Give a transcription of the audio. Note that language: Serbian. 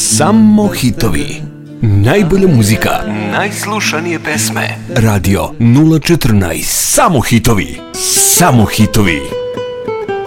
Samo hitovi. Najbolja muzika, najslušanije pesme. Radio 014. Samo hitovi. Samo hitovi.